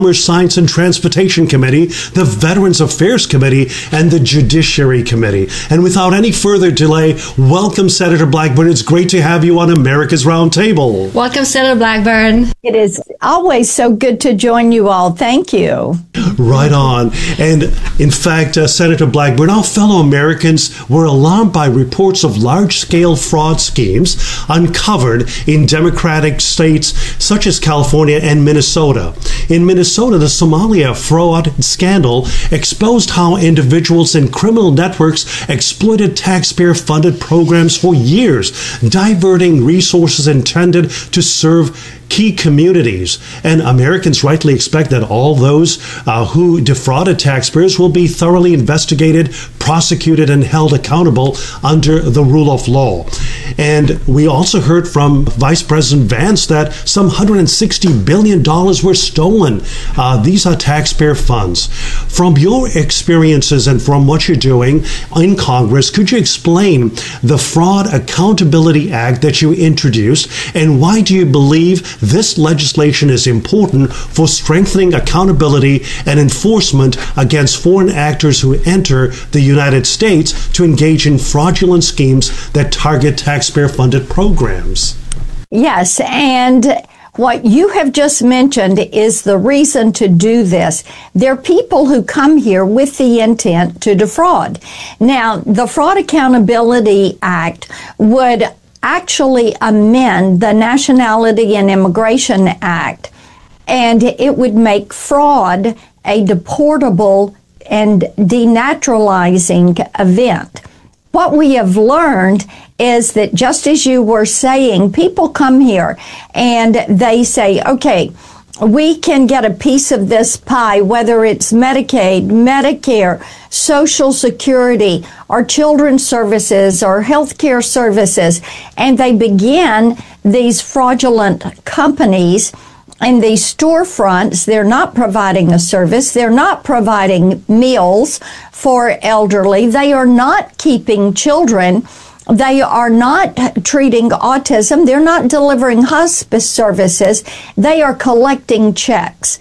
Science and Transportation Committee, the Veterans Affairs Committee, and the Judiciary Committee. And without any further delay, welcome, Senator Blackburn. It's great to have you on America's Roundtable. Welcome, Senator Blackburn. It is always so good to join you all. Thank you. Right on. And in fact, Senator Blackburn, our fellow Americans were alarmed by reports of large-scale fraud schemes uncovered in Democratic states such as California and Minnesota. In Minnesota, the Somalia fraud scandal exposed how individuals in criminal networks exploited taxpayer-funded programs for years, diverting resources intended to serve key communities. And Americans rightly expect that all those who defrauded taxpayers will be thoroughly investigated, prosecuted, and held accountable under the rule of law. And we also heard from Vice President Vance that some $160 billion were stolen. These are taxpayer funds. From your experiences and from what you're doing in Congress, could you explain the Fraud Accountability Act that you introduced, and why do you believe this legislation is important for strengthening accountability and enforcement against foreign actors who enter the United States to engage in fraudulent schemes that target taxpayer-funded programs? Yes, and what you have just mentioned is the reason to do this. There are people who come here with the intent to defraud. Now, the Fraud Accountability Act would actually amend the Nationality and Immigration Act, and it would make fraud a deportable and denaturalizing event. What we have learned is that, just as you were saying, people come here and they say, okay, we can get a piece of this pie, whether it's Medicaid, Medicare, Social Security, or children's services, or healthcare services, and they begin these fraudulent companies in these storefronts. They're not providing a service. They're not providing meals for elderly. They are not keeping children. They are not treating autism. They're not delivering hospice services. They are collecting checks.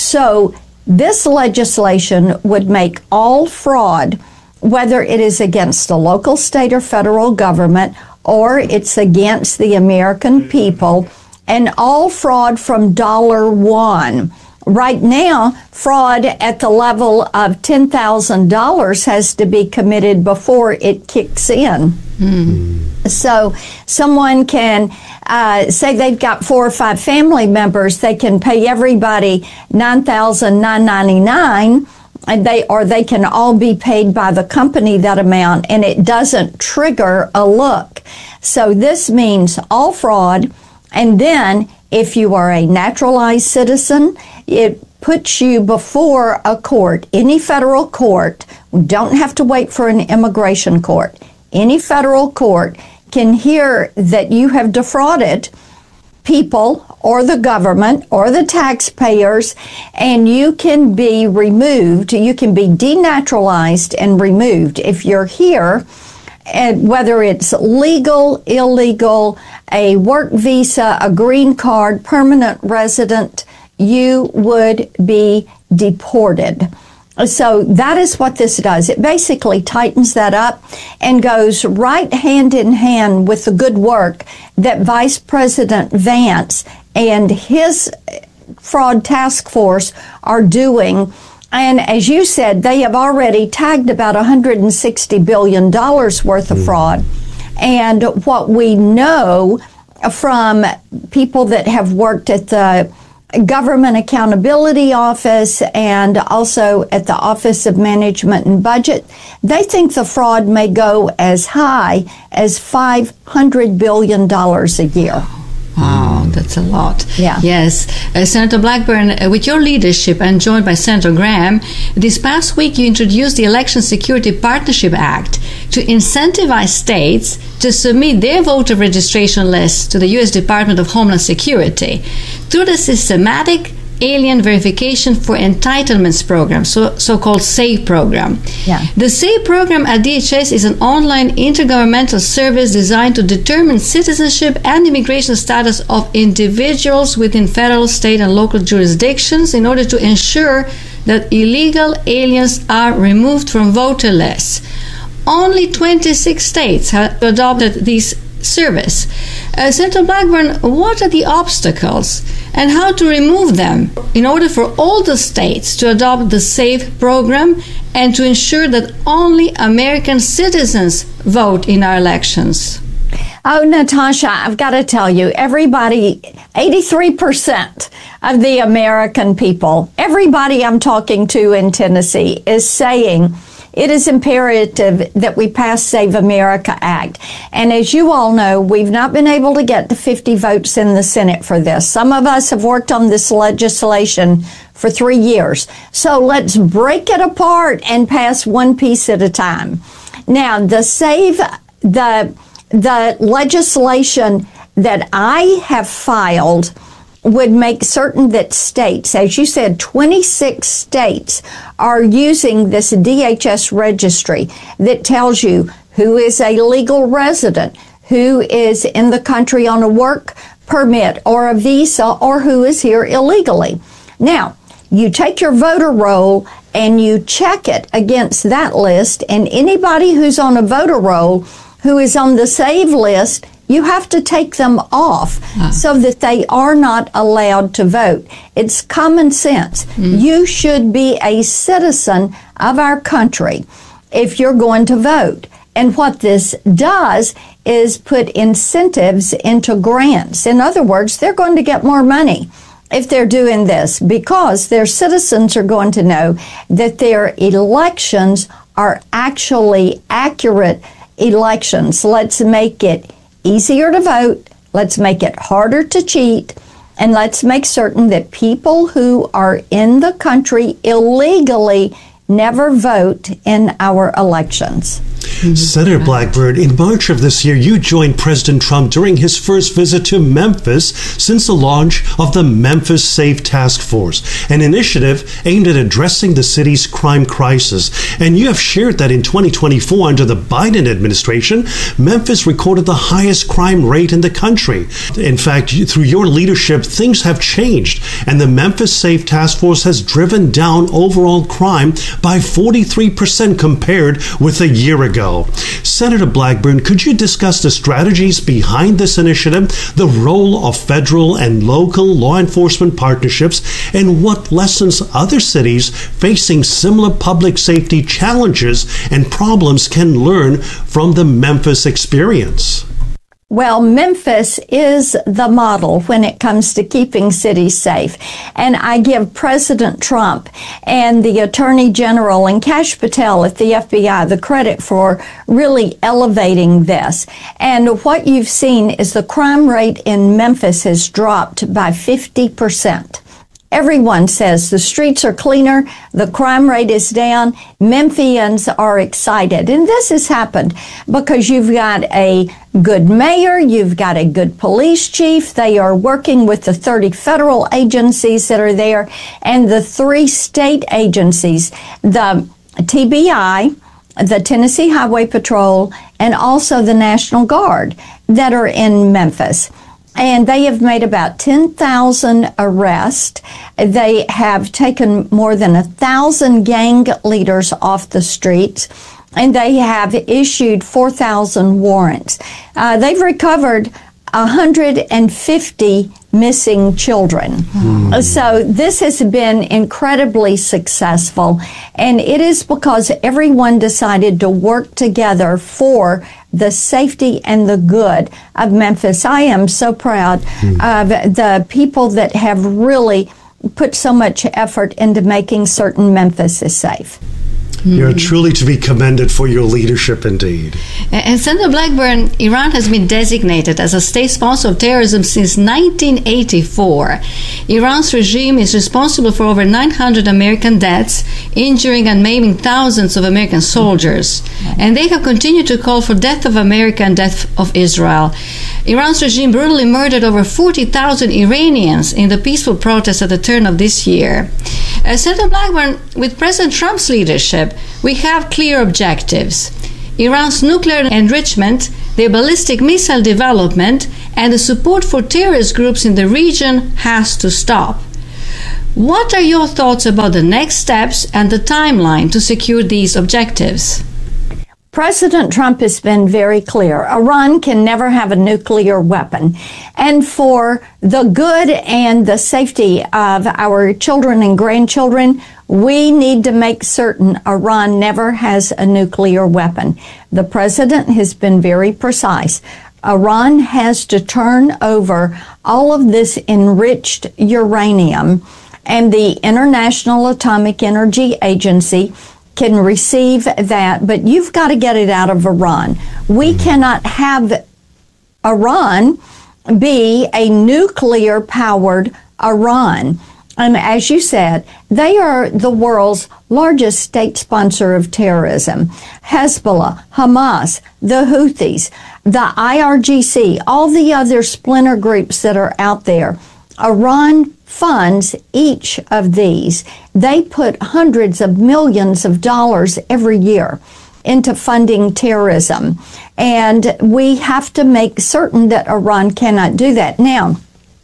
So this legislation would make all fraud, whether it is against the local, state, or federal government, or it's against the American people, and all fraud from $1. Right now, fraud at the level of $10,000 has to be committed before it kicks in. So someone can say they've got 4 or 5 family members. They can pay everybody $9,999, and they can all be paid by the company that amount, and it doesn't trigger a look. So this means all fraud. And then, if you are a naturalized citizen, it puts you before a court, any federal court. We don't have to wait for an immigration court. Any federal court can hear that you have defrauded people or the government or the taxpayers, and you can be removed. You can be denaturalized and removed if you're here. And whether it's legal, illegal, a work visa, a green card, permanent resident, you would be deported. So that is what this does. It basically tightens that up and goes right hand in hand with the good work that Vice President Vance and his fraud task force are doing. And as you said, they have already tagged about $160 billion worth of fraud. And what we know from people that have worked at the Government Accountability Office and also at the Office of Management and Budget, they think the fraud may go as high as $500 billion a year. Wow, that's a lot. Yeah. Yes. Senator Blackburn, with your leadership and joined by Senator Graham, this past week you introduced the Election Security Partnership Act to incentivize states to submit their voter registration lists to the U.S. Department of Homeland Security. Through the systematic Alien Verification for Entitlements program, so-called SAVE program. Yeah. The SAVE program at DHS is an online intergovernmental service designed to determine citizenship and immigration status of individuals within federal, state, and local jurisdictions in order to ensure that illegal aliens are removed from voter lists. Only 26 states have adopted this service. Senator Blackburn, what are the obstacles and how to remove them in order for all the states to adopt the SAVE program and to ensure that only American citizens vote in our elections? Oh, Natasha, I've got to tell you, everybody, 83% of the American people, everybody I'm talking to in Tennessee is saying it is imperative that we pass Save America Act. And as you all know, we've not been able to get the 50 votes in the Senate for this. Some of us have worked on this legislation for 3 years. So let's break it apart and pass one piece at a time. Now, the legislation that I have filed would make certain that states, as you said, 26 states are using this DHS registry that tells you who is a legal resident, who is in the country on a work permit or a visa, or who is here illegally. Now, you take your voter roll and you check it against that list, and anybody who's on a voter roll who is on the SAVE list, you have to take them off so that they are not allowed to vote. It's common sense. You should be a citizen of our country if you're going to vote. And what this does is put incentives into grants. In other words, they're going to get more money if they're doing this because their citizens are going to know that their elections are actually accurate elections. Let's make it easier to vote. Let's make it harder to cheat. And let's make certain that people who are in the country illegally never vote in our elections. Senator Blackburn, in March of this year, you joined President Trump during his first visit to Memphis since the launch of the Memphis Safe Task Force, an initiative aimed at addressing the city's crime crisis. And you have shared that in 2024, under the Biden administration, Memphis recorded the highest crime rate in the country. In fact, through your leadership, things have changed, and the Memphis Safe Task Force has driven down overall crime by 43% compared with a year ago. Senator Blackburn, could you discuss the strategies behind this initiative, the role of federal and local law enforcement partnerships, and what lessons other cities facing similar public safety challenges and problems can learn from the Memphis experience? Well, Memphis is the model when it comes to keeping cities safe. And I give President Trump and the Attorney General and Kash Patel at the FBI the credit for really elevating this. And what you've seen is the crime rate in Memphis has dropped by 50%. Everyone says the streets are cleaner, the crime rate is down, Memphians are excited. And this has happened because you've got a good mayor, you've got a good police chief, they are working with the 30 federal agencies that are there, and the 3 state agencies, the TBI, the Tennessee Highway Patrol, and also the National Guard that are in Memphis. And they have made about 10,000 arrests. They have taken more than 1,000 gang leaders off the streets, and they have issued 4,000 warrants. They've recovered 150 missing children. So this has been incredibly successful, and it is because everyone decided to work together for the safety and the good of Memphis. I am so proud of the people that have really put so much effort into making certain Memphis is safe. You're truly to be commended for your leadership indeed. And Senator Blackburn, Iran has been designated as a state sponsor of terrorism since 1984. Iran's regime is responsible for over 900 American deaths, injuring and maiming thousands of American soldiers. And they have continued to call for death of America and death of Israel. Iran's regime brutally murdered over 40,000 Iranians in the peaceful protests at the turn of this year. Senator Blackburn, with President Trump's leadership, we have clear objectives. Iran's nuclear enrichment, their ballistic missile development, and the support for terrorist groups in the region has to stop. What are your thoughts about the next steps and the timeline to secure these objectives? President Trump has been very clear. Iran can never have a nuclear weapon. And for the good and the safety of our children and grandchildren, we need to make certain Iran never has a nuclear weapon. The president has been very precise. Iran has to turn over all of this enriched uranium, and the International Atomic Energy Agency can receive that, but you've got to get it out of Iran. We cannot have Iran be a nuclear-powered Iran. And as you said, they are the world's largest state sponsor of terrorism. Hezbollah, Hamas, the Houthis, the IRGC, all the other splinter groups that are out there. Iran funds each of these. They put hundreds of millions of dollars every year into funding terrorism. And we have to make certain that Iran cannot do that. Now,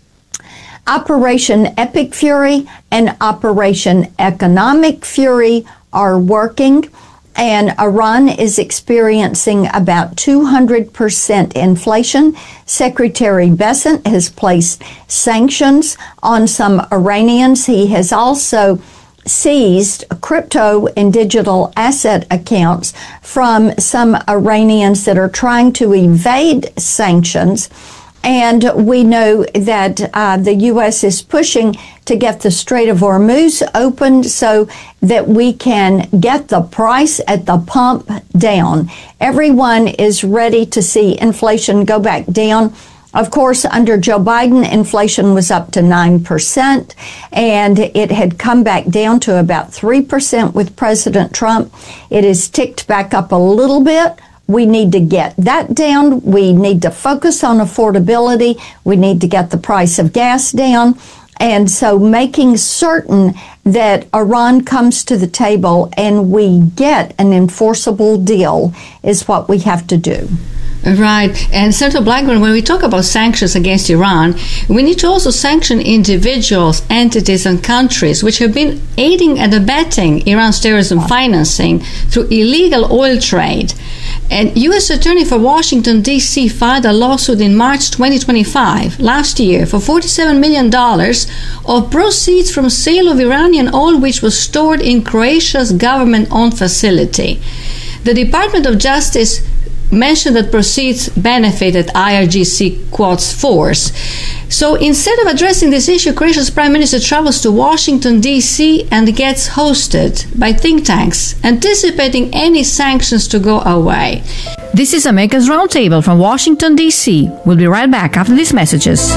Operation Epic Fury and Operation Economic Fury are working, and Iran is experiencing about 200% inflation. Secretary Bessent has placed sanctions on some Iranians. He has also seized crypto and digital asset accounts from some Iranians that are trying to evade sanctions. And we know that the U.S. is pushing to get the Strait of Hormuz opened so that we can get the price at the pump down. Everyone is ready to see inflation go back down. Of course, under Joe Biden, inflation was up to 9%, and it had come back down to about 3% with President Trump. It has ticked back up a little bit. We need to get that down. We need to focus on affordability. We need to get the price of gas down. And so making certain that Iran comes to the table and we get an enforceable deal is what we have to do. Right. And Senator Blackburn, when we talk about sanctions against Iran, we need to also sanction individuals, entities, and countries which have been aiding and abetting Iran's terrorism financing through illegal oil trade. And U.S. Attorney for Washington, D.C. filed a lawsuit in March 2025, last year, for $47 million of proceeds from sale of Iranian oil which was stored in Croatia's government-owned facility. The Department of Justice mentioned that proceeds benefited IRGC Quds Force. So instead of addressing this issue, Croatia's Prime Minister travels to Washington, D.C. and gets hosted by think tanks, anticipating any sanctions to go away. This is America's Roundtable from Washington, D.C. We'll be right back after these messages.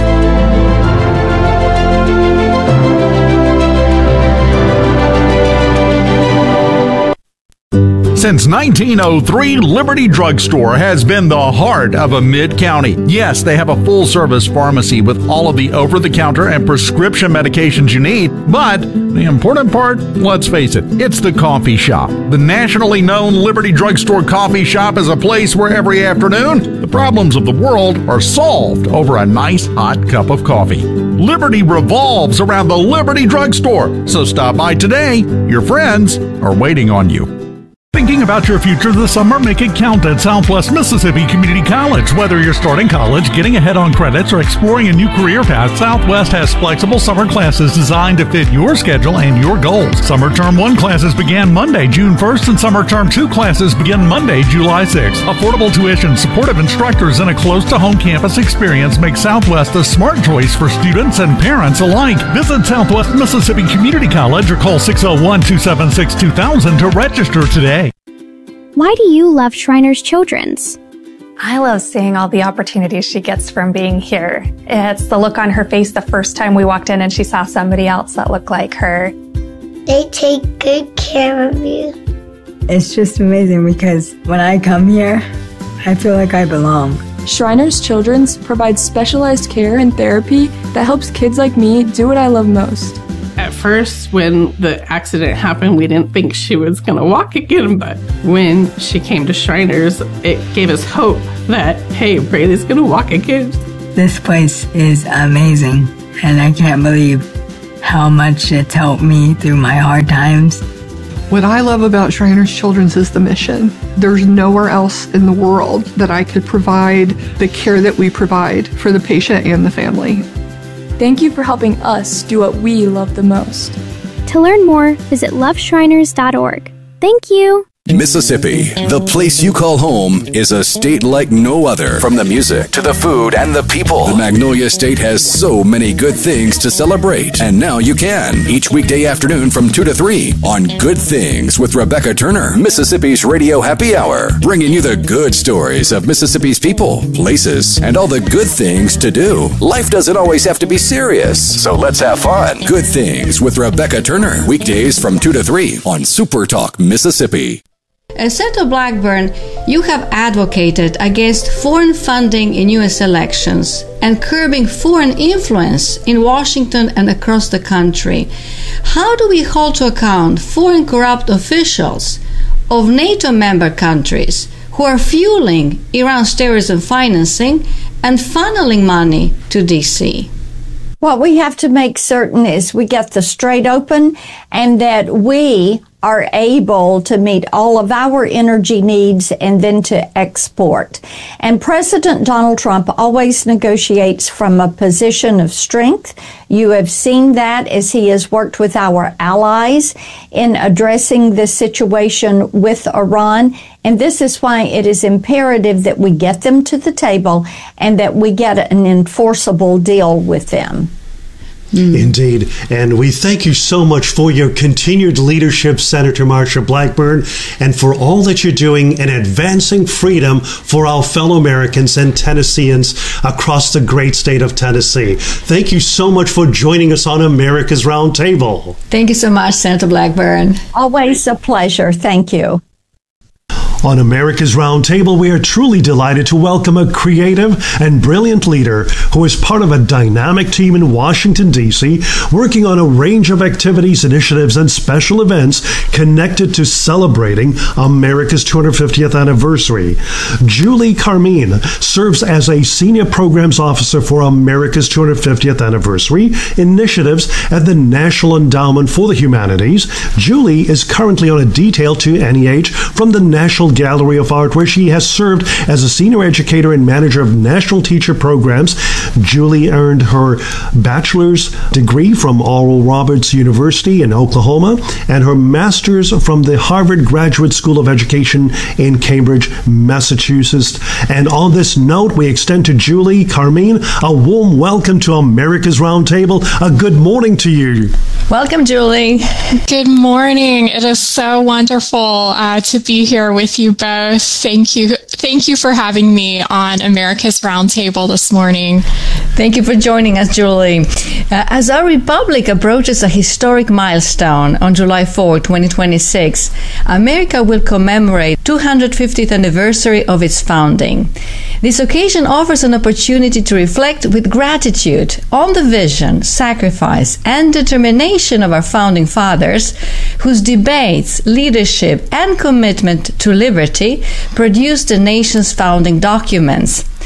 Since 1903, Liberty Drugstore has been the heart of a mid-county. Yes, they have a full-service pharmacy with all of the over-the-counter and prescription medications you need. But the important part, let's face it, it's the coffee shop. The nationally known Liberty Drugstore coffee shop is a place where every afternoon, the problems of the world are solved over a nice hot cup of coffee. Liberty revolves around the Liberty Drugstore. So stop by today. Your friends are waiting on you. Thinking about your future this summer? Make it count at Southwest Mississippi Community College. Whether you're starting college, getting ahead on credits, or exploring a new career path, Southwest has flexible summer classes designed to fit your schedule and your goals. Summer Term 1 classes began Monday, June 1st, and Summer Term 2 classes begin Monday, July 6th. Affordable tuition, supportive instructors, and a close-to-home campus experience make Southwest a smart choice for students and parents alike. Visit Southwest Mississippi Community College or call 601-276-2000 to register today. Why do you love Shriners Children's? I love seeing all the opportunities she gets from being here. It's the look on her face the first time we walked in and she saw somebody else that looked like her. They take good care of you. It's just amazing because when I come here, I feel like I belong. Shriners Children's provides specialized care and therapy that helps kids like me do what I love most. At first, when the accident happened, we didn't think she was going to walk again, but when she came to Shriners, it gave us hope that, hey, Brady's going to walk again. This place is amazing, and I can't believe how much it's helped me through my hard times. What I love about Shriners Children's is the mission. There's nowhere else in the world that I could provide the care that we provide for the patient and the family. Thank you for helping us do what we love the most. To learn more, visit loveshriners.org. Thank you. Mississippi, the place you call home, is a state like no other. From the music to the food and the people, the Magnolia State has so many good things to celebrate. And now you can, each weekday afternoon from 2 to 3 on Good Things with Rebecca Turner, Mississippi's Radio Happy Hour, bringing you the good stories of Mississippi's people, places, and all the good things to do. Life doesn't always have to be serious, so let's have fun. Good Things with Rebecca Turner, weekdays from 2 to 3 on Super Talk Mississippi. As Senator Blackburn, you have advocated against foreign funding in U.S. elections and curbing foreign influence in Washington and across the country. How do we hold to account foreign corrupt officials of NATO member countries who are fueling Iran's terrorism financing and funneling money to D.C.? What we have to make certain is we get the Strait open and that we are able to meet all of our energy needs and then to export. And President Donald Trump always negotiates from a position of strength. You have seen that as he has worked with our allies in addressing the situation with Iran. And this is why it is imperative that we get them to the table and that we get an enforceable deal with them. Indeed. And we thank you so much for your continued leadership, Senator Marsha Blackburn, and for all that you're doing in advancing freedom for our fellow Americans and Tennesseans across the great state of Tennessee. Thank you so much for joining us on America's Roundtable. Thank you so much, Senator Blackburn. Always a pleasure. Thank you. On America's Roundtable, we are truly delighted to welcome a creative and brilliant leader who is part of a dynamic team in Washington, D.C., working on a range of activities, initiatives, and special events connected to celebrating America's 250th anniversary. Julie Carmine serves as a Senior Programs Officer for America's 250th Anniversary Initiatives at the National Endowment for the Humanities. Julie is currently on a detail to NEH from the National Gallery of Art, where she has served as a senior educator and manager of national teacher programs. Julie earned her bachelor's degree from Oral Roberts University in Oklahoma and her master's from the Harvard Graduate School of Education in Cambridge, Massachusetts. And on this note, we extend to Julie Carmine a warm welcome to America's Roundtable. A good morning to you. Welcome, Julie. Good morning. It is so wonderful to be here with you both. Thank you for having me on America's Roundtable this morning. Thank you for joining us, Julie. As our republic approaches a historic milestone on July 4, 2026, America will commemorate 250th anniversary of its founding. This occasion offers an opportunity to reflect with gratitude on the vision, sacrifice, and determination of our founding fathers, whose debates, leadership, and commitment to liberty produced the nation's founding documents.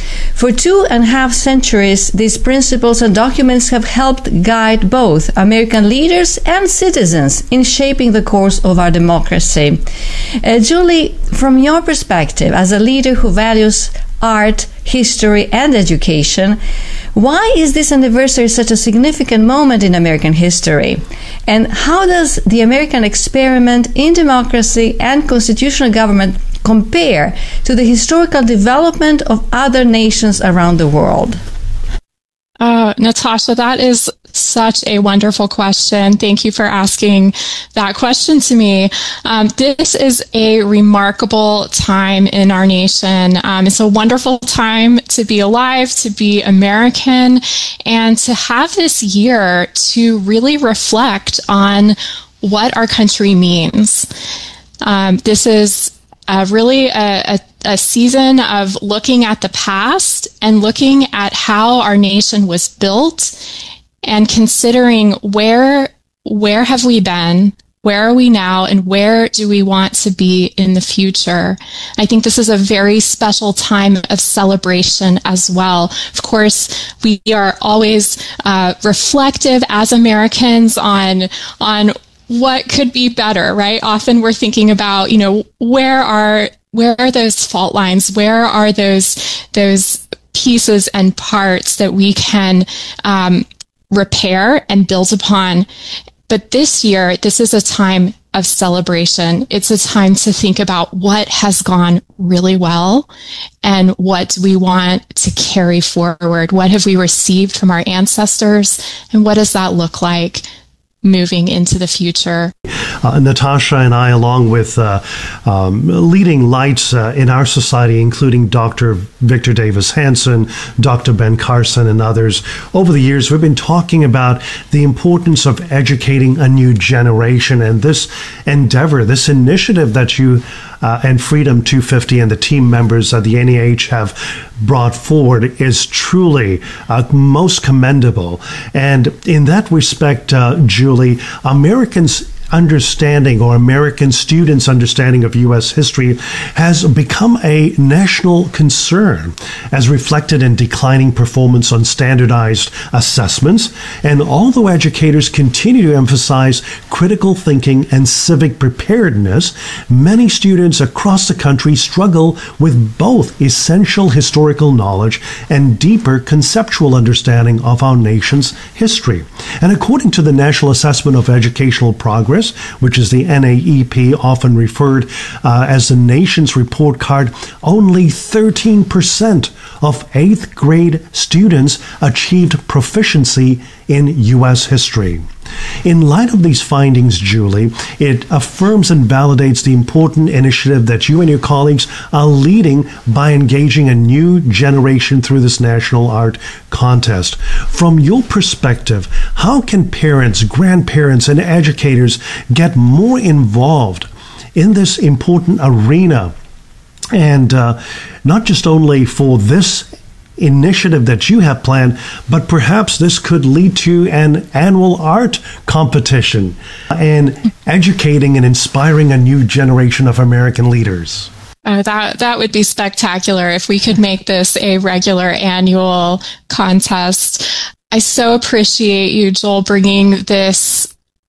For 2.5 centuries, these principles and documents have helped guide both American leaders and citizens in shaping the course of our democracy. Julie, from your perspective as a leader who values art, history, and education, why is this anniversary such a significant moment in American history? And how does the American experiment in democracy and constitutional government compare to the historical development of other nations around the world? Natasha, that is such a wonderful question. Thank you for asking that question to me. This is a remarkable time in our nation. It's a wonderful time to be alive, to be American, and to have this year to really reflect on what our country means. This is really a season of looking at the past and looking at how our nation was built and considering where have we been, where are we now, and where do we want to be in the future. I think this is a very special time of celebration as well. Of course, we are always reflective as Americans on what could be better, right? Often we're thinking about, where are those fault lines? Where are those pieces and parts that we can repair and build upon? But this year, this is a time of celebration. It's a time to think about what has gone really well and what do we want to carry forward? What have we received from our ancestors? And what does that look like moving into the future? Natasha and I, along with leading lights in our society, including Dr. Victor Davis Hanson, Dr. Ben Carson, and others, over the years, we've been talking about the importance of educating a new generation. And this endeavor, this initiative that you and Freedom 250 and the team members of the NEH have brought forward is truly most commendable. And in that respect, Julie, Americans' understanding, or American students' understanding of U.S. history, has become a national concern, as reflected in declining performance on standardized assessments. And although educators continue to emphasize critical thinking and civic preparedness, many students across the country struggle with both essential historical knowledge and deeper conceptual understanding of our nation's history. And according to the National Assessment of Educational Progress, which is the NAEP, often referred as the nation's report card, only 13% of 8th grade students achieved proficiency in U.S. history. In light of these findings, Julie, it affirms and validates the important initiative that you and your colleagues are leading by engaging a new generation through this National Art Contest. From your perspective, how can parents, grandparents, and educators get more involved in this important arena? And not just only for this initiative that you have planned, but perhaps this could lead to an annual art competition and educating and inspiring a new generation of American leaders. That would be spectacular if we could make this a regular annual contest. I so appreciate you, Joel, bringing this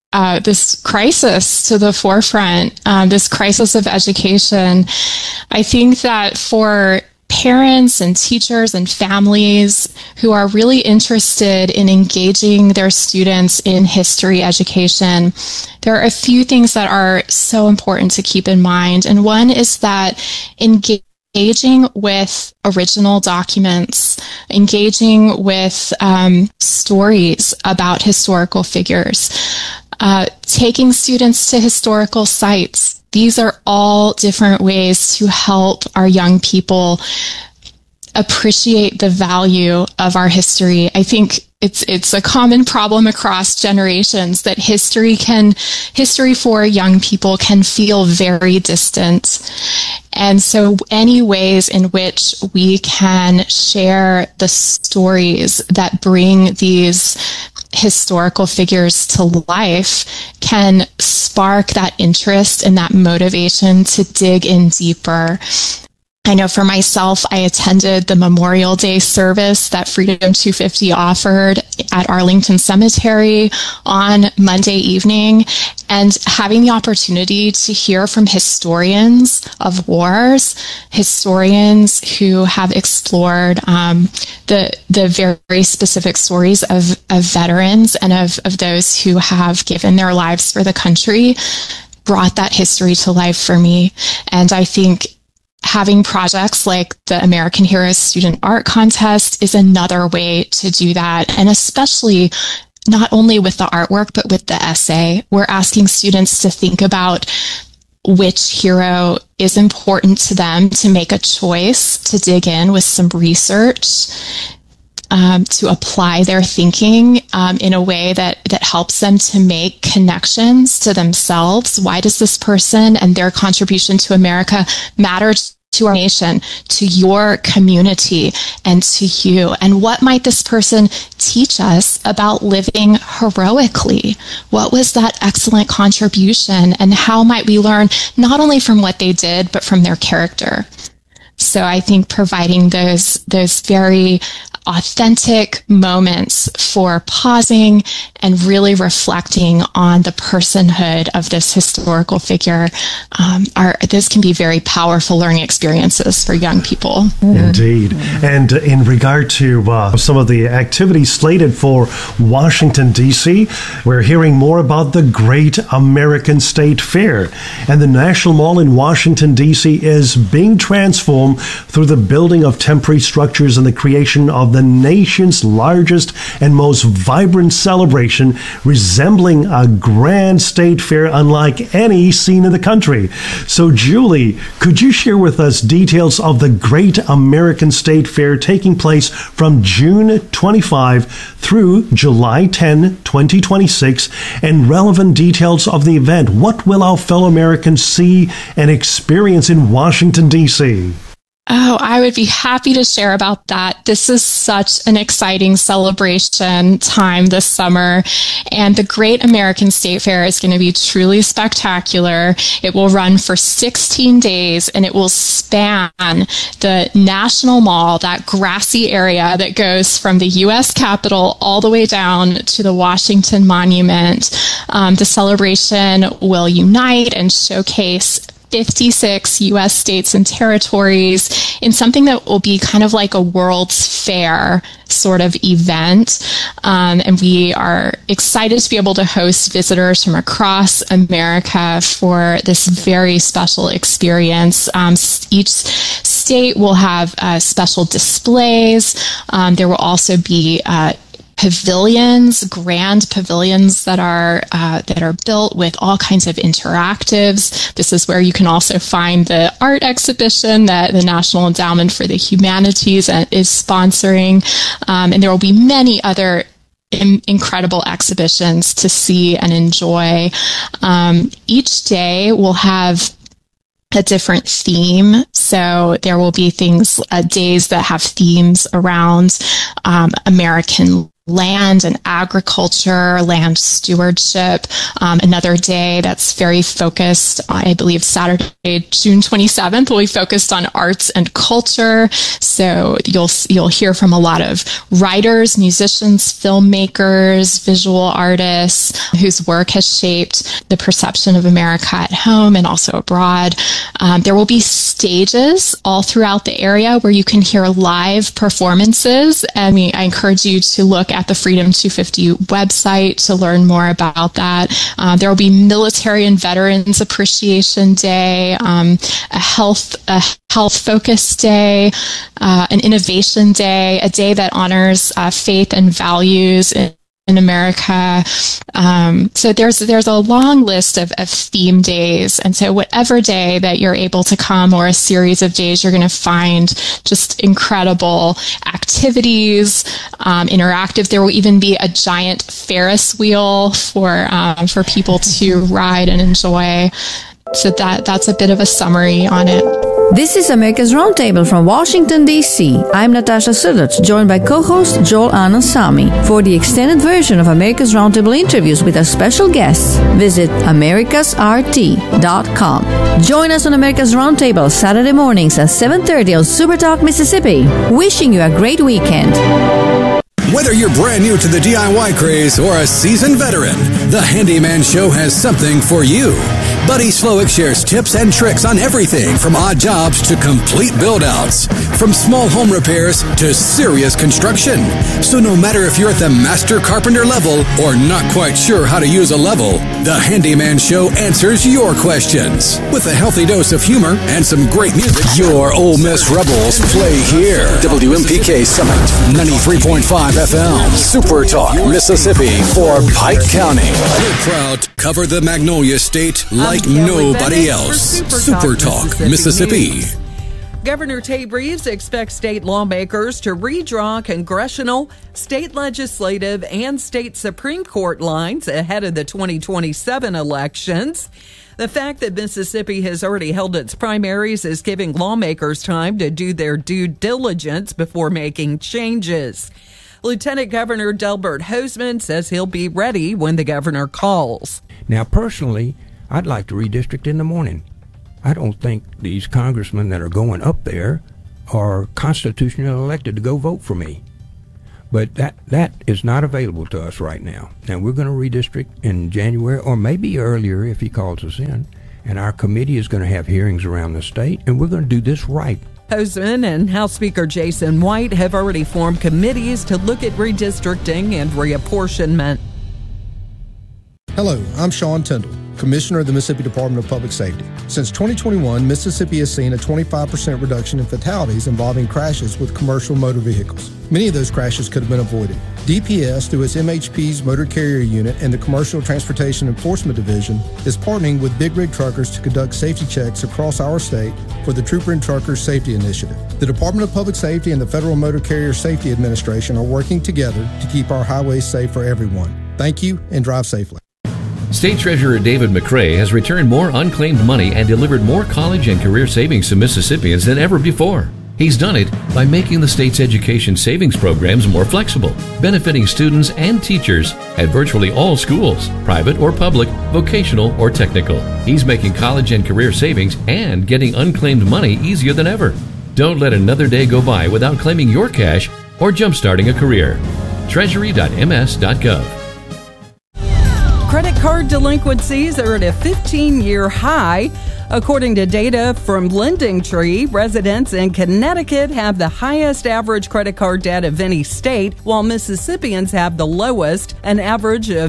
crisis to the forefront, this crisis of education. I think that for parents and teachers and families who are really interested in engaging their students in history education, there are a few things that are so important to keep in mind. And one is that engaging with original documents, engaging with stories about historical figures, taking students to historical sites. These are all different ways to help our young people appreciate the value of our history. I think it's a common problem across generations that history for young people can feel very distant. And so any ways in which we can share the stories that bring these historical figures to life can spark that interest and that motivation to dig in deeper. I know for myself, I attended the Memorial Day service that Freedom 250 offered at Arlington Cemetery on Monday evening, and having the opportunity to hear from historians of wars, historians who have explored the very specific stories of veterans and of those who have given their lives for the country, brought that history to life for me. And I think having projects like the American Heroes Student Art Contest is another way to do that. And especially not only with the artwork, but with the essay, we're asking students to think about which hero is important to them, to make a choice, to dig in with some research, to apply their thinking in a way that helps them to make connections to themselves. Why does this person and their contribution to America matter to our nation, to your community, and to you? And what might this person teach us about living heroically? What was that excellent contribution? And how might we learn not only from what they did, but from their character? So I think providing those very authentic moments for pausing and really reflecting on the personhood of this historical figure, this can be very powerful learning experiences for young people. Indeed. And in regard to some of the activities slated for Washington, D.C., we're hearing more about the Great American State Fair. And the National Mall in Washington, D.C. is being transformed through the building of temporary structures and the creation of the nation's largest and most vibrant celebration, resembling a grand state fair unlike any seen in the country. So, Julie, could you share with us details of the Great American State Fair taking place from June 25 through July 10, 2026, and relevant details of the event? What will our fellow Americans see and experience in Washington, D.C.? Oh, I would be happy to share about that. This is such an exciting celebration time this summer, and the Great American State Fair is going to be truly spectacular. It will run for 16 days, and it will span the National Mall, that grassy area that goes from the U.S. Capitol all the way down to the Washington Monument. The celebration will unite and showcase 56 U.S. states and territories in something that will be kind of like a World's Fair sort of event. And we are excited to be able to host visitors from across America for this very special experience. Each state will have special displays. There will also be pavilions, grand pavilions that are built with all kinds of interactives. This is where you can also find the art exhibition that the National Endowment for the Humanities is sponsoring. And there will be many other incredible exhibitions to see and enjoy. Each day will have a different theme. So there will be days that have themes around American land and agriculture, land stewardship. Another day that's very focused, I believe Saturday, June 27th, will be focused on arts and culture. So you'll hear from a lot of writers, musicians, filmmakers, visual artists whose work has shaped the perception of America at home and also abroad. There will be stages all throughout the area where you can hear live performances. And I encourage you to look at the Freedom 250 website to learn more about that. There will be Military and Veterans Appreciation Day, a health focus day, an innovation day, a day that honors faith and values in America. So there's a long list of theme days. And so whatever day that you're able to come, or a series of days, you're going to find just incredible activities, interactive. There will even be a giant Ferris wheel for people to ride and enjoy. So that's a bit of a summary on it. This is America's Roundtable from Washington, D.C. I'm Natasha Sillett, joined by co-host Joel Anand-Samy. For the extended version of America's Roundtable interviews with our special guests, visit americasrt.com. Join us on America's Roundtable Saturday mornings at 7:30 on Supertalk Mississippi. Wishing you a great weekend. Whether you're brand new to the DIY craze or a seasoned veteran, the Handyman Show has something for you. Buddy Slowick shares tips and tricks on everything from odd jobs to complete build-outs, from small home repairs to serious construction. So no matter if you're at the master carpenter level or not quite sure how to use a level, the Handyman Show answers your questions. With a healthy dose of humor and some great music, your Ole Miss Rebels play here. WMPK Summit, 93.5 FM, Super Talk, Mississippi for Pike County. We're proud to cover the Magnolia State like nobody else. Super Talk, Mississippi. Governor Tate Reeves expects state lawmakers to redraw congressional, state legislative, and state Supreme Court lines ahead of the 2027 elections. The fact that Mississippi has already held its primaries is giving lawmakers time to do their due diligence before making changes. Lieutenant Governor Delbert Hosemann says he'll be ready when the governor calls. Now, personally, I'd like to redistrict in the morning. I don't think these congressmen that are going up there are constitutionally elected to go vote for me. But that is not available to us right now. Now, we're going to redistrict in January or maybe earlier if he calls us in. And our committee is going to have hearings around the state, and we're going to do this right. Hosemann and House Speaker Jason White have already formed committees to look at redistricting and reapportionment. Hello, I'm Sean Tyndall, Commissioner of the Mississippi Department of Public Safety. Since 2021, Mississippi has seen a 25% reduction in fatalities involving crashes with commercial motor vehicles. Many of those crashes could have been avoided. DPS, through its MHP's Motor Carrier Unit and the Commercial Transportation Enforcement Division, is partnering with Big Rig Truckers to conduct safety checks across our state for the Trooper and Truckers Safety Initiative. The Department of Public Safety and the Federal Motor Carrier Safety Administration are working together to keep our highways safe for everyone. Thank you, and drive safely. State Treasurer David McRae has returned more unclaimed money and delivered more college and career savings to Mississippians than ever before. He's done it by making the state's education savings programs more flexible, benefiting students and teachers at virtually all schools, private or public, vocational or technical. He's making college and career savings and getting unclaimed money easier than ever. Don't let another day go by without claiming your cash or jumpstarting a career. Treasury.ms.gov. Credit card delinquencies are at a 15-year high. According to data from LendingTree, residents in Connecticut have the highest average credit card debt of any state, while Mississippians have the lowest, an average of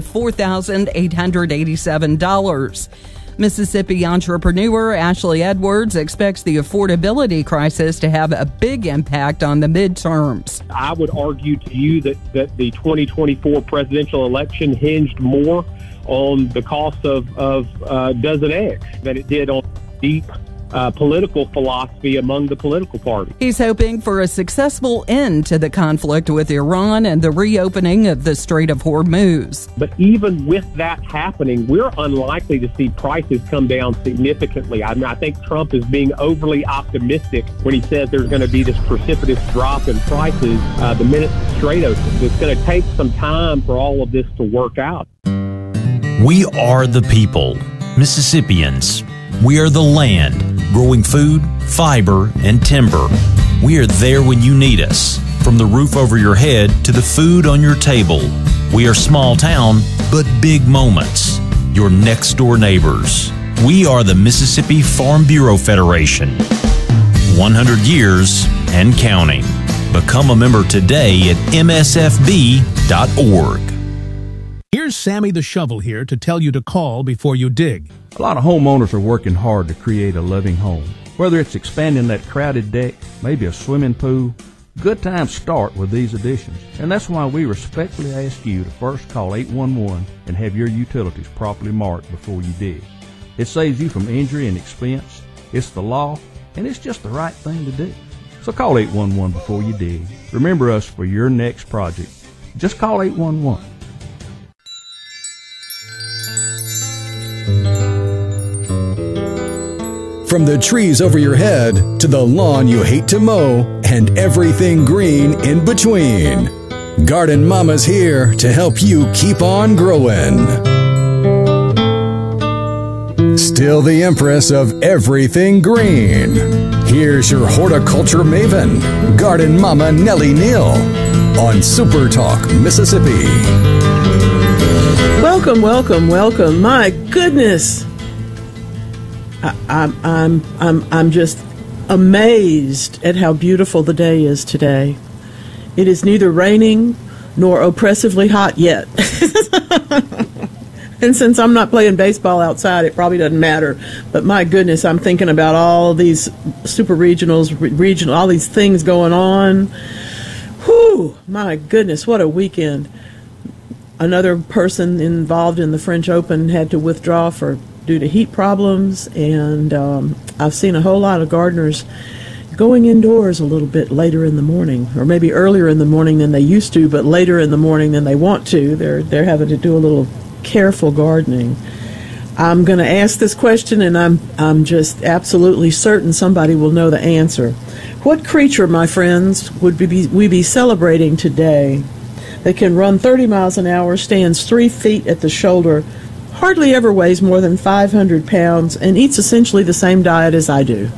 $4,887. Mississippi entrepreneur Ashley Edwards expects the affordability crisis to have a big impact on the midterms. I would argue to you that the 2024 presidential election hinged more on the cost of dozen eggs than it did on deep political philosophy among the political parties. He's hoping for a successful end to the conflict with Iran and the reopening of the Strait of Hormuz. But even with that happening, we're unlikely to see prices come down significantly. I think Trump is being overly optimistic when he says there's going to be this precipitous drop in prices the minute the Strait opens. It's going to take some time for all of this to work out. We are the people, Mississippians. We are the land, growing food, fiber, and timber. We are there when you need us, from the roof over your head to the food on your table. We are small town, but big moments. Your next door neighbors. We are the Mississippi Farm Bureau Federation. 100 years and counting. Become a member today at msfb.org. Here's Sammy the Shovel here to tell you to call before you dig. A lot of homeowners are working hard to create a loving home. Whether it's expanding that crowded deck, maybe a swimming pool, good times start with these additions. And that's why we respectfully ask you to first call 811 and have your utilities properly marked before you dig. It saves you from injury and expense. It's the law, and it's just the right thing to do. So call 811 before you dig. Remember us for your next project. Just call 811. From the trees over your head to the lawn you hate to mow and everything green in between. Garden Mama's here to help you keep on growing. Still the empress of everything green. Here's your horticulture maven, Garden Mama Nellie Neal, on Super Talk, Mississippi. Welcome, welcome, welcome. My goodness. I'm just amazed at how beautiful the day is today. It is neither raining nor oppressively hot yet. And since I'm not playing baseball outside, it probably doesn't matter. But my goodness, I'm thinking about all these super regional, all these things going on. Whew, my goodness, what a weekend. Another person involved in the French Open had to withdraw due to heat problems, and I've seen a whole lot of gardeners going indoors a little bit later in the morning, or maybe earlier in the morning than they used to, but later in the morning than they want to. They're having to do a little careful gardening. I'm going to ask this question, and I'm just absolutely certain somebody will know the answer. What creature, my friends, would we be celebrating today that can run 30 miles an hour, stands 3 feet at the shoulder, hardly ever weighs more than 500 pounds, and eats essentially the same diet as I do?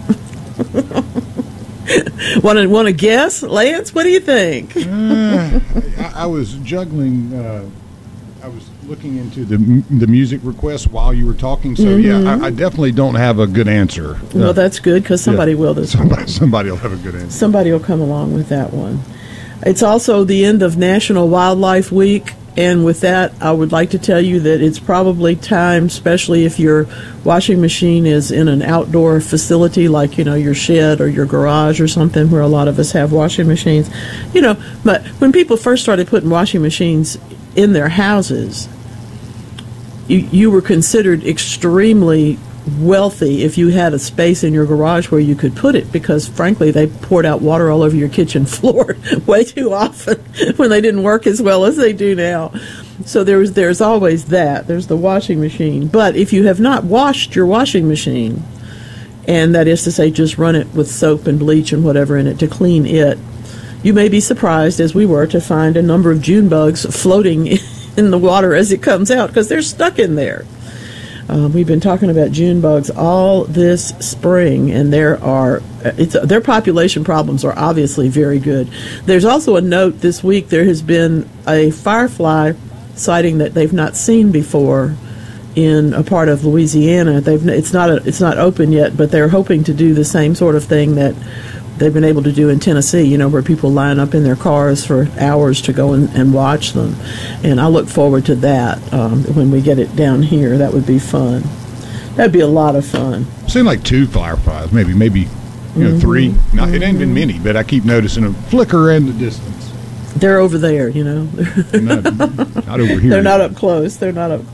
Want to guess, Lance? What do you think? I was juggling. I was looking into the music requests while you were talking. So yeah, I definitely don't have a good answer. Well, that's good, because somebody will this week. Somebody will have a good answer. Somebody will come along with that one. It's also the end of National Wildlife Week. And with that, I would like to tell you that it's probably time, especially if your washing machine is in an outdoor facility like, your shed or your garage or something where a lot of us have washing machines. But when people first started putting washing machines in their houses, you were considered extremely wealthy if you had a space in your garage where you could put it, because frankly they poured out water all over your kitchen floor way too often when they didn't work as well as they do now. So there's always that. There's the washing machine. But if you have not washed your washing machine, and that is to say just run it with soap and bleach and whatever in it to clean it, you may be surprised, as we were, to find a number of June bugs floating in the water as it comes out, because they're stuck in there. We've been talking about June bugs all this spring, and their population problems are obviously very good. There's also a note this week. There has been a firefly sighting that they've not seen before in a part of Louisiana. It's not open yet, but they're hoping to do the same sort of thing that they've been able to do in Tennessee, where people line up in their cars for hours to go and watch them. And I look forward to that when we get it down here. That would be fun. That'd be a lot of fun. I've seen like 2 fireflies, maybe 3. It ain't been many, but I keep noticing a flicker in the distance. They're over there, not over here. They're not up close. There's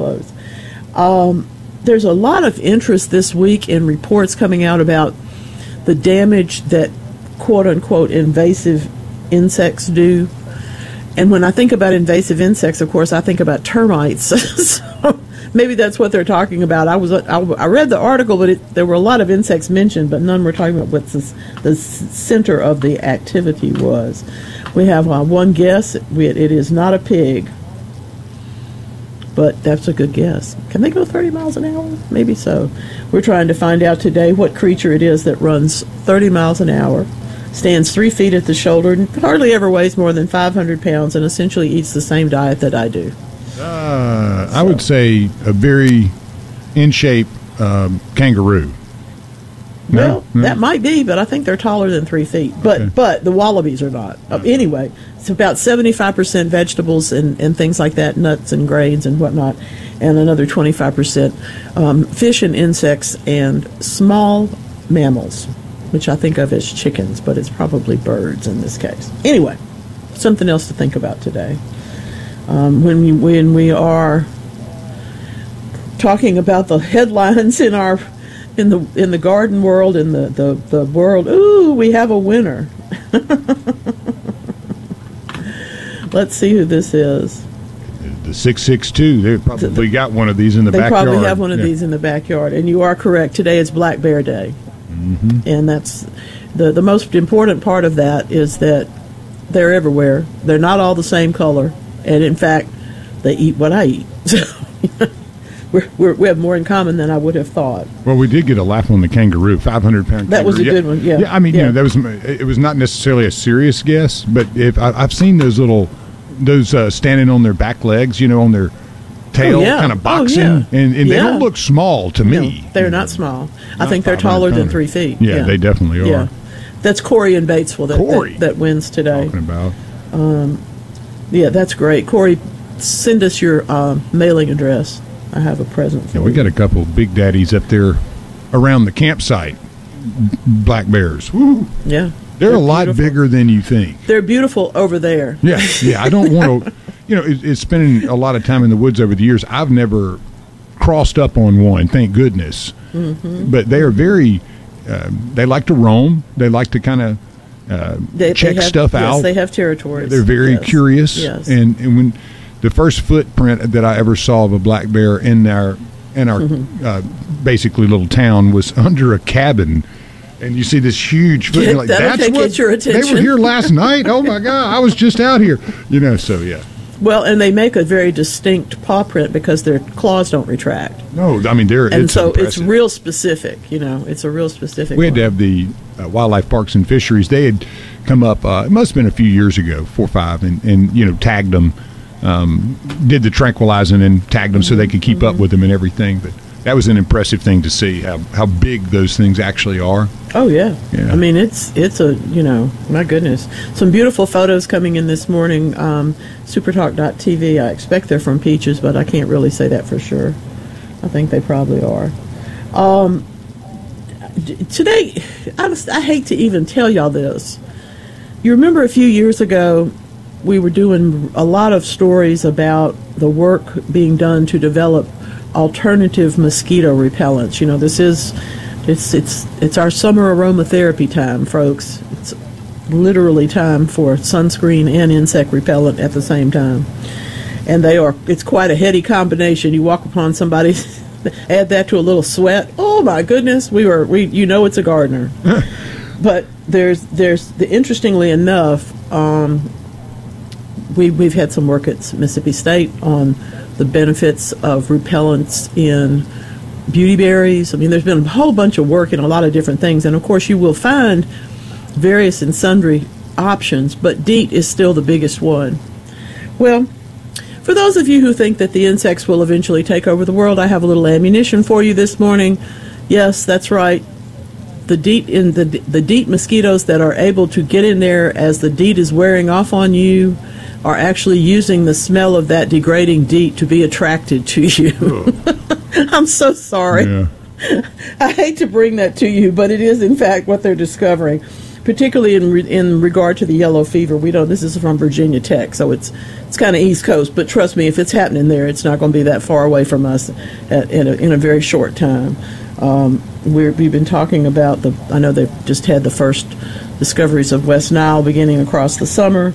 a lot of interest this week in reports coming out about the damage that quote-unquote invasive insects do. And when I think about invasive insects, of course, I think about termites. So maybe that's what they're talking about. I read the article, but there were a lot of insects mentioned, but none were talking about what the center of the activity was. We have one guess. It is not a pig, but that's a good guess. Can they go 30 miles an hour? Maybe so. We're trying to find out today what creature it is that runs 30 miles an hour, stands 3 feet at the shoulder, and hardly ever weighs more than 500 pounds, and essentially eats the same diet that I do. I would say a very in-shape kangaroo. No? That might be, but I think they're taller than 3 feet. But the wallabies are not. Anyway, it's about 75% vegetables and things like that, nuts and grains and whatnot, and another 25% fish and insects and small mammals, which I think of as chickens, but it's probably birds in this case. Anyway, something else to think about today. When we are talking about the headlines in the garden world, in the world, ooh, we have a winner. Let's see who this is. The 662. They probably got one of these in the backyard. They probably have one of these in the backyard. And you are correct. Today is Black Bear Day. And that's the most important part of that is that they're everywhere. They're not all the same color, and in fact, they eat what I eat. So we have more in common than I would have thought. Well, we did get a laugh on the kangaroo, 500-pound kangaroo. That was a good one. Yeah. I mean, you know, it was not necessarily a serious guess, but if I've seen those standing on their back legs, you know, on their tail, kind of boxing, and they don't look small to me. No, they're not small. I think they're taller than 3 feet. Yeah, they definitely are. Yeah. That's Corey in Batesville that wins today. Talking about. Yeah, that's great. Corey, send us your mailing address. I have a present for you. We got a couple of big daddies up there around the campsite. Black bears. Woo. Yeah. They're a lot bigger than you think. They're beautiful over there. Yeah. I don't want to, you know, it's spending a lot of time in the woods over the years. I've never crossed up on one, thank goodness. But they are very, they like to roam. They like to kind of check stuff out. Yes, they have territories. They're very curious. Yes. And when the first footprint that I ever saw of a black bear in our basically little town was under a cabin, and you see this huge footprint. Like, that'll get your attention. They were here last night. Oh my God, I was just out here. You know, so yeah. Well, and they make a very distinct paw print because their claws don't retract. No, I mean it's it's real specific. You know, it's a real specific. We had to have the Wildlife Parks and Fisheries. They had come up. It must have been a few years ago, 4 or 5, and you know, tagged them. Did the tranquilizing and tagged them so they could keep up with them and everything. But that was an impressive thing to see how big those things actually are. Oh yeah. I mean it's a, you know, my goodness, some beautiful photos coming in this morning. Supertalk.tv. I expect they're from Peaches, but I can't really say that for sure. I think they probably are. Today, I hate to even tell y'all this. You remember a few years ago, we were doing a lot of stories about the work being done to develop alternative mosquito repellents. You know, it's our summer aromatherapy time, folks. It's literally time for sunscreen and insect repellent at the same time. And it's quite a heady combination. You walk upon somebody, add that to a little sweat. Oh my goodness, you know it's a gardener. But interestingly enough, we've had some work at Mississippi State on the benefits of repellents in beauty berries. I mean, there's been a whole bunch of work in a lot of different things, and of course you will find various and sundry options, but DEET is still the biggest one. Well, for those of you who think that the insects will eventually take over the world, I have a little ammunition for you this morning. Yes, that's right. The DEET mosquitoes that are able to get in there as the DEET is wearing off on you are actually using the smell of that degrading DEET to be attracted to you. I'm so sorry. Yeah. I hate to bring that to you, but it is in fact what they're discovering, particularly in regard to the yellow fever. This is from Virginia Tech, so it's kind of East Coast, but trust me, if it's happening there, it's not going to be that far away from us in a very short time. We've been talking about I know they've just had the first discoveries of West Nile beginning across the summer.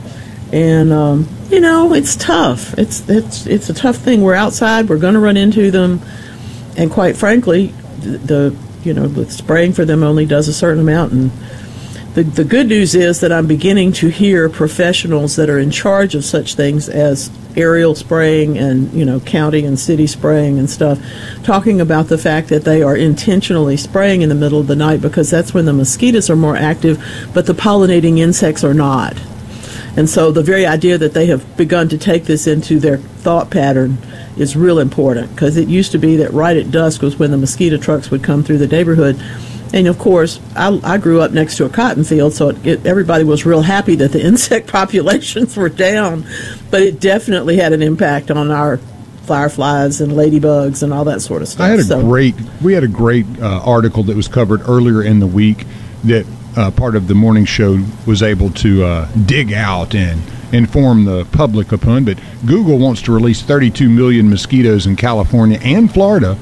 And you know, it's tough. It's a tough thing. We're outside. We're going to run into them, and quite frankly, the spraying for them only does a certain amount. And the good news is that I'm beginning to hear professionals that are in charge of such things as aerial spraying and, you know, county and city spraying and stuff, talking about the fact that they are intentionally spraying in the middle of the night because that's when the mosquitoes are more active, but the pollinating insects are not. And so the very idea that they have begun to take this into their thought pattern is real important, because it used to be that right at dusk was when the mosquito trucks would come through the neighborhood. And, of course, I grew up next to a cotton field, so everybody was real happy that the insect populations were down. But it definitely had an impact on our fireflies and ladybugs and all that sort of stuff. We had a great article that was covered earlier in the week that part of the morning show was able to dig out and inform the public upon. But Google wants to release 32 million mosquitoes in California and Florida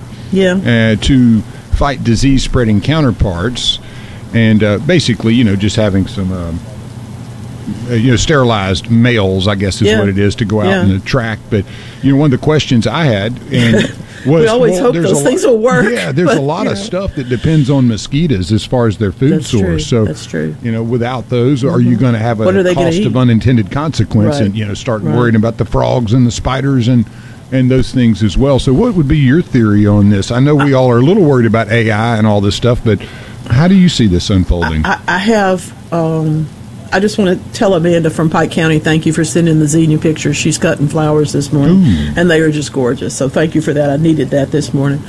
to fight disease-spreading counterparts, and basically, you know, just having some sterilized males, I guess is what it is, to go out in the track. But one of the questions I had was, we always hope those things will work. Yeah, there's a lot of stuff that depends on mosquitoes as far as their food source. So that's true. Without those, are you going to have a cost of unintended consequence, and start worrying about the frogs and the spiders and those things as well? So what would be your theory on this? I know we all are a little worried about AI and all this stuff, but how do you see this unfolding? I have. I just want to tell Amanda from Pike County, thank you for sending the zinnia pictures. She's cutting flowers this morning, and they are just gorgeous. So thank you for that. I needed that this morning.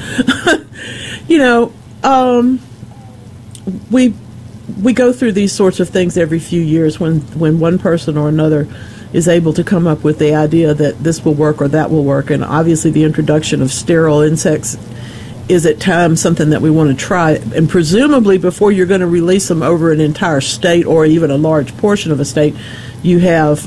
We go through these sorts of things every few years when one person or another is able to come up with the idea that this will work or that will work. And obviously the introduction of sterile insects is at times something that we want to try. And presumably before you're going to release them over an entire state or even a large portion of a state, you have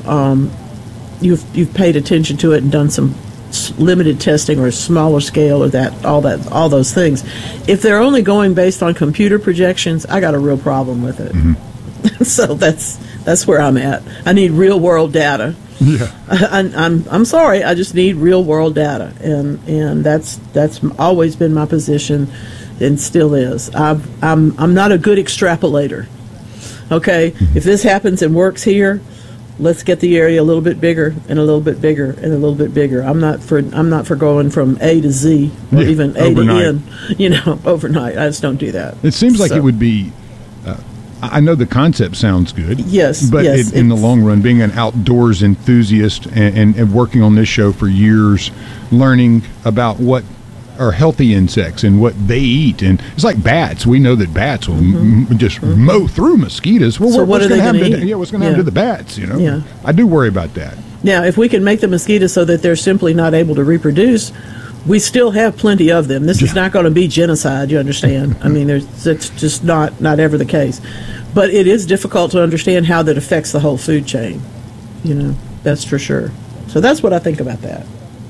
you've paid attention to it and done some limited testing or a smaller scale or all those things. If they're only going based on computer projections, I got a real problem with it. Mm-hmm. So that's where I'm at. I need real world data. Yeah, I'm sorry. I just need real world data, and that's always been my position, and still is. I'm not a good extrapolator. Okay, if this happens and works here, let's get the area a little bit bigger and a little bit bigger and a little bit bigger. I'm not for going from A to Z or even A overnight. To N. Overnight. I just don't do that. It seems like it would be. I know the concept sounds good. Yes, but in the long run, being an outdoors enthusiast and working on this show for years, learning about what are healthy insects and what they eat, and it's like bats. We know that bats will just mow through mosquitoes. Well, so what's going to happen? What's going to happen to the bats? Yeah. I do worry about that. Now, if we can make the mosquitoes so that they're simply not able to reproduce, we still have plenty of them. This is not going to be genocide, you understand? I mean, it's just not ever the case. But it is difficult to understand how that affects the whole food chain. That's for sure. So that's what I think about that.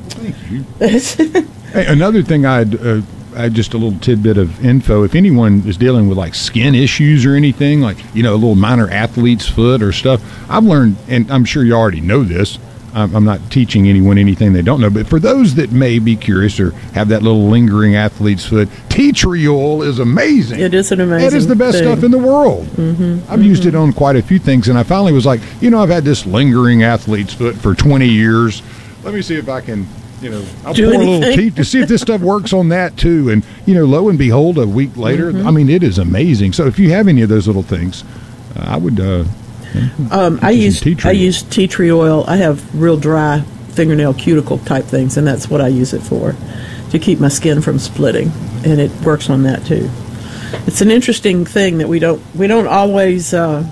Thank you. Hey, another thing I just a little tidbit of info. If anyone is dealing with like skin issues or anything, like, a little minor athlete's foot or stuff, I've learned, and I'm sure you already know this, I'm not teaching anyone anything they don't know, but for those that may be curious or have that little lingering athlete's foot, tea tree oil is amazing. It is an amazing It is the best stuff in the world. I've used it on quite a few things, and I finally was like, I've had this lingering athlete's foot for 20 years. Let me see if I can, I'll pour a little tea to see if this stuff works on that too. And, lo and behold, a week later, I mean, it is amazing. So if you have any of those little things, I would... I use tea tree oil. I have real dry fingernail cuticle type things, and that's what I use it for, to keep my skin from splitting, and it works on that too. It's an interesting thing that we don't always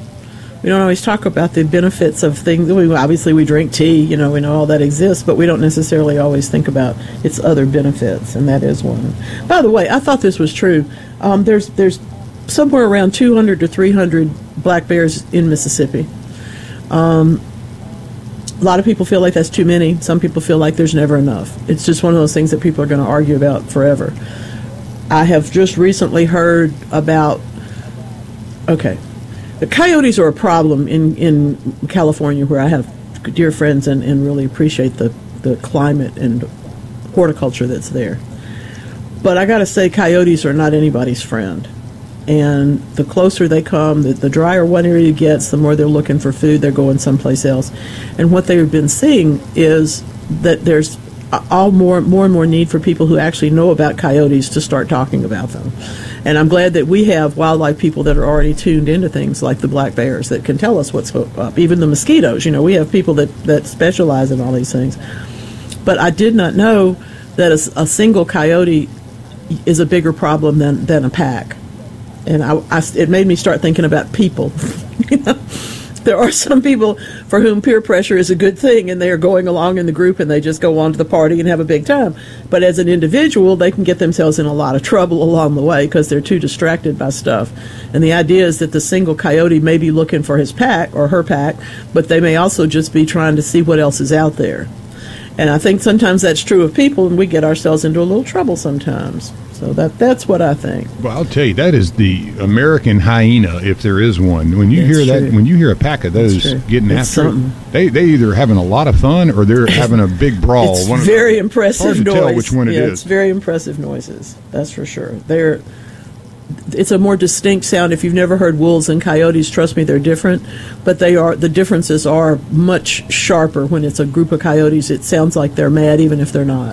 talk about the benefits of things. Obviously, we drink tea, we know all that exists, but we don't necessarily always think about its other benefits, and that is one. By the way, I thought this was true. There's somewhere around 200 to 300 black bears in Mississippi. A lot of people feel like that's too many. Some people feel like there's never enough. It's just one of those things that people are going to argue about forever. I have just recently heard about, the coyotes are a problem in California, where I have dear friends and really appreciate the climate and horticulture that's there. But I got to say, coyotes are not anybody's friend. And the closer they come, the drier one area gets, the more they're looking for food. They're going someplace else. And what they've been seeing is that there's more and more need for people who actually know about coyotes to start talking about them. And I'm glad that we have wildlife people that are already tuned into things like the black bears that can tell us what's up. Even the mosquitoes, we have people that specialize in all these things. But I did not know that a single coyote is a bigger problem than a pack. And it made me start thinking about people. There are some people for whom peer pressure is a good thing, and they are going along in the group, and they just go on to the party and have a big time. But as an individual, they can get themselves in a lot of trouble along the way because they're too distracted by stuff. And the idea is that the single coyote may be looking for his pack or her pack, but they may also just be trying to see what else is out there. And I think sometimes that's true of people, and we get ourselves into a little trouble sometimes. So that's what I think. Well, I'll tell you, that is the American hyena, if there is one. When you hear that, when you hear a pack of those getting after it, they either having a lot of fun or they're having a big brawl. It's very impressive hard to noise. tell which one it is. It's very impressive noises. That's for sure. It's a more distinct sound. If you've never heard wolves and coyotes, trust me, they're different. But the differences are much sharper. When it's a group of coyotes, it sounds like they're mad, even if they're not.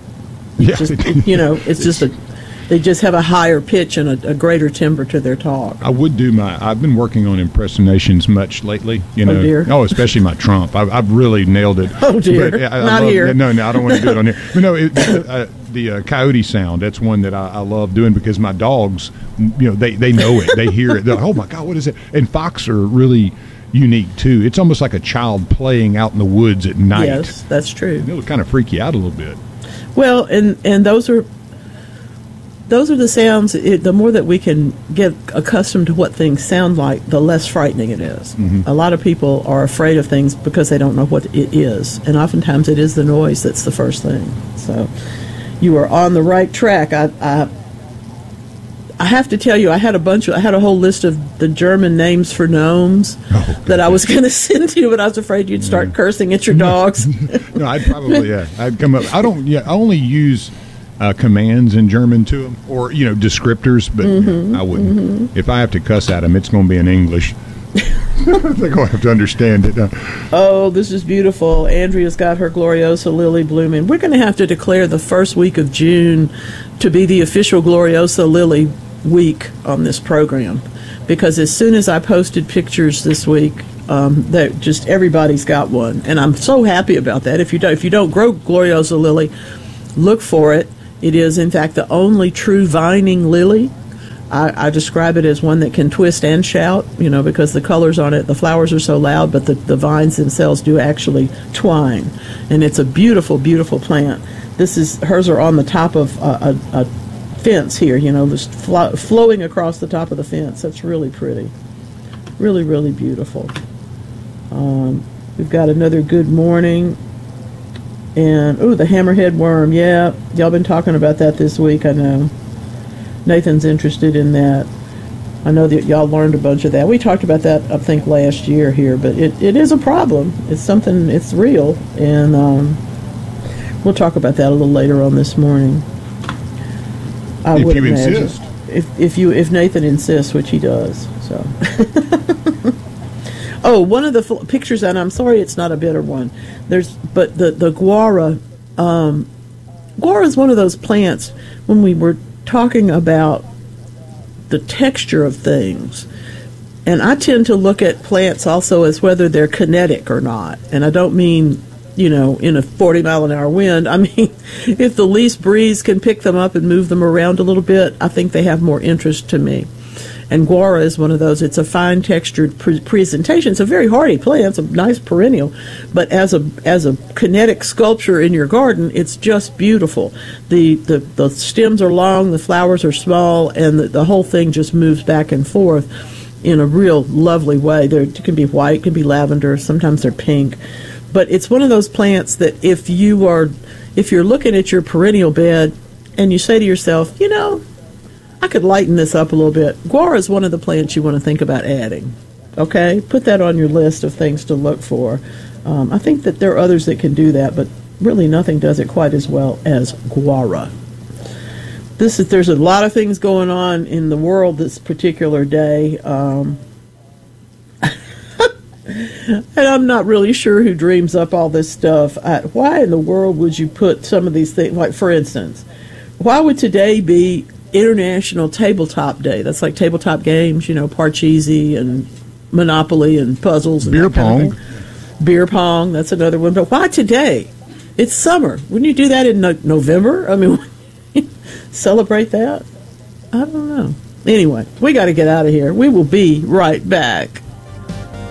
They just have a higher pitch and a greater timbre to their talk. I've been working on impersonations much lately. Oh, dear. Oh, especially my Trump. I've really nailed it. Oh, dear. But Not here. No, I don't want to do it on here. But no, the coyote sound, that's one that I love doing because my dogs, they know it. They hear it. They're like, oh, my God, what is it? And fox are really unique, too. It's almost like a child playing out in the woods at night. Yes, that's true. It'll kind of freak you out a little bit. Well, and those are the sounds. The more that we can get accustomed to what things sound like, the less frightening it is. Mm-hmm. A lot of people are afraid of things because they don't know what it is, and oftentimes it is the noise that's the first thing. So you are on the right track. I have to tell you, I had a whole list of the German names for gnomes that I was going to send to you, but I was afraid you'd start cursing at your dogs. No, I'd probably I'd come up. I only use commands in German to them, or descriptors, but I wouldn't. Mm-hmm. If I have to cuss at them, it's going to be in English. They're going to have to understand it. Oh, this is beautiful. Andrea's got her Gloriosa lily blooming. We're going to have to declare the first week of June to be the official Gloriosa lily week on this program, because as soon as I posted pictures this week, that just everybody's got one, and I'm so happy about that. If you don't grow Gloriosa lily, look for it. It is, in fact, the only true vining lily. I describe it as one that can twist and shout, because the colors on it, the flowers are so loud, but the vines themselves do actually twine. And it's a beautiful, beautiful plant. Hers are on the top of a fence here, just flowing across the top of the fence. That's really pretty. Really, really beautiful. We've got another good morning. And, the hammerhead worm, yeah. Y'all been talking about that this week, I know. Nathan's interested in that. I know that y'all learned a bunch of that. We talked about that, I think, last year here, but it is a problem. It's something, it's real, and we'll talk about that a little later on this morning. I would imagine. Insist. If Nathan insists, which he does, so. Oh, one of the pictures, and I'm sorry it's not a bitter one. But the guara. Guara is one of those plants. When we were talking about the texture of things, and I tend to look at plants also as whether they're kinetic or not. And I don't mean in a 40-mile-an-hour wind. I mean, if the least breeze can pick them up and move them around a little bit, I think they have more interest to me. And guara is one of those. It's a fine textured presentation. It's a very hardy plant. It's a nice perennial, but as a kinetic sculpture in your garden, it's just beautiful. The stems are long, the flowers are small, and the whole thing just moves back and forth in a real lovely way. It can be white, can be lavender. Sometimes they're pink, but it's one of those plants that if you're looking at your perennial bed and you say to yourself, I could lighten this up a little bit. Guara is one of the plants you want to think about adding. Okay? Put that on your list of things to look for. I think that there are others that can do that, but really nothing does it quite as well as guara. There's a lot of things going on in the world this particular day. And I'm not really sure who dreams up all this stuff. Why in the world would you put some of these things, like, for instance, why would today be International Tabletop Day? That's like tabletop games, Parcheesi and Monopoly and puzzles and beer pong. Beer pong, that's another one. But why today? It's summer. Wouldn't you do that in November? I mean, celebrate that? I don't know. Anyway, we got to get out of here. We will be right back.